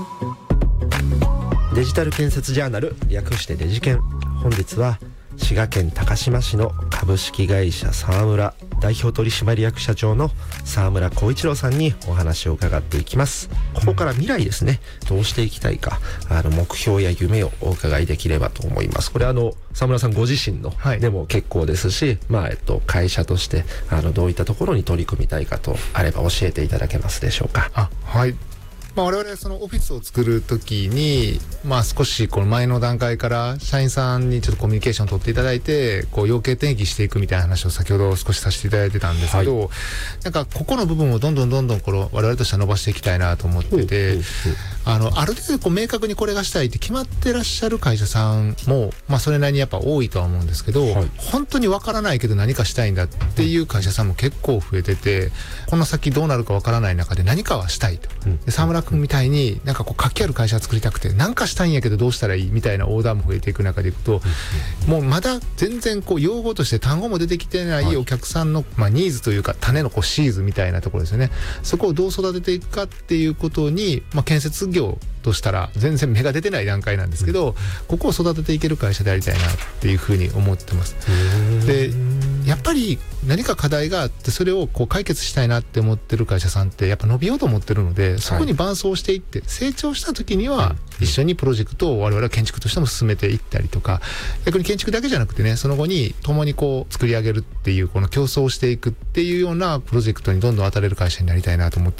デジタル建設ジャーナル、略してデジケン。本日は滋賀県高島市の株式会社沢村代表取締役社長の沢村光一郎さんにお話を伺っていきます。ここから未来ですね、どうしていきたいか、目標や夢をお伺いできればと思います。これ沢村さんご自身のでも結構ですし、会社としてどういったところに取り組みたいかとあれば教えていただけますでしょうか。 はい。我々そのオフィスを作るときに、少しこの前の段階から社員さんにちょっとコミュニケーションを取っていただいて、要件定義していくみたいな話を先ほど少しさせていただいてたんですけど、ここの部分をどんどん我々としては伸ばしていきたいなと思ってて、ある程度明確にこれがしたいって決まってらっしゃる会社さんも、それなりにやっぱ多いとは思うんですけど、本当にわからないけど何かしたいんだっていう会社さんも結構増えてて、この先どうなるかわからない中で何かはしたいと。で沢村君みたいに活気ある会社を作りたくて何かしたいんやけどどうしたらいいみたいなオーダーも増えていく中でいくと、もうまだ全然用語として単語も出てきてないお客さんの、ニーズというか種のシーズみたいなところですよね。そこをどう育てていくかっていうことに、建設業としたら全然芽が出てない段階なんですけど、ここを育てていける会社でありたいなっていうふうに思ってます。でやっぱり何か課題があってそれを解決したいなって思ってる会社さんってやっぱ伸びようと思ってるので、そこに伴走していって成長した時には一緒にプロジェクトを我々は建築としても進めていったりとか、逆に建築だけじゃなくてね、その後に共に作り上げるっていうこの競争をしていくっていうようなプロジェクトにどんどん当たれる会社になりたいなと思って